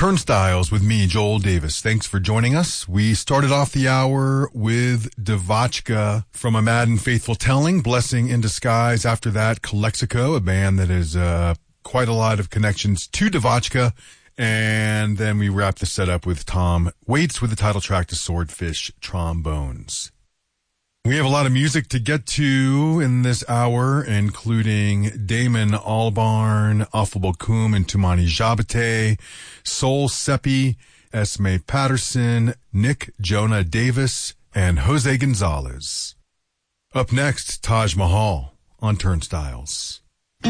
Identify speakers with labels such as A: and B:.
A: Turnstiles with me, Joel Davis. Thanks for joining us. We started off the hour with Devotchka from A Madden Faithful Telling, Blessing in Disguise. After that, Calexico, a band that has quite a lot of connections to Devotchka. And then we wrapped the set up with Tom Waits with the title track to Swordfish Trombones. We have a lot of music to get to in this hour, including Damon Albarn, Affable Bokum, and Tumani Jabate, Sol Seppi, Esme Patterson, Nick Jonah Davis, and Jose Gonzalez. Up next, Taj Mahal on Turnstiles.